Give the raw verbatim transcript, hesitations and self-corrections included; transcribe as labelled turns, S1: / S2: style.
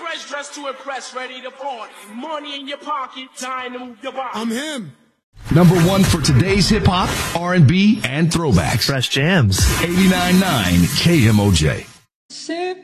S1: fresh, dressed to impress, ready to party. Money in your pocket, time to move your body.
S2: I'm him.
S3: Number one for today's hip-hop, R and B, and throwbacks.
S4: Fresh jams.
S3: eighty-nine point nine K M O J.